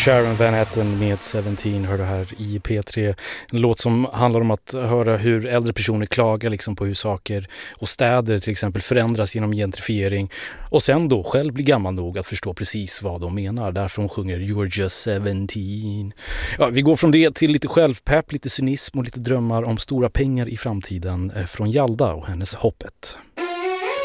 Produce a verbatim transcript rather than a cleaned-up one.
Sharon Van Etten med seventeen hör du här i P tre. En låt som handlar om att höra hur äldre personer klagar liksom på hur saker och städer till exempel förändras genom gentrifiering och sen då själv blir gammal nog att förstå precis vad de menar. Därför hon sjunger You're just seventeen. Ja, vi går från det till lite självpepp, lite cynism och lite drömmar om stora pengar i framtiden från Hjalda och hennes Hoppet.